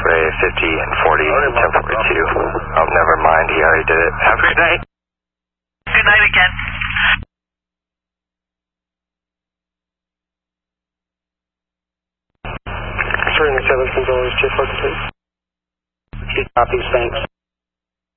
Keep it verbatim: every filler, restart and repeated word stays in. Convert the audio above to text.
Expressway fifty and forty, ten forty-two. Oh, never mind, he already did it. Have a good night. Good night again. Three seven, always two forty-two. Two copies, thanks.